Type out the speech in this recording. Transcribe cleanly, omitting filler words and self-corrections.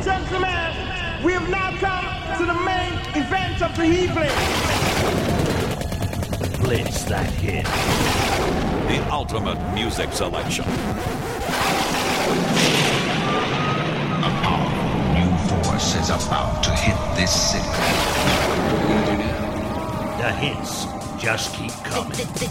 gentlemen, we have now come to the main event of the evening. Blitz that hit. The ultimate music selection. A powerful new force is about to hit this city. The hits just keep coming.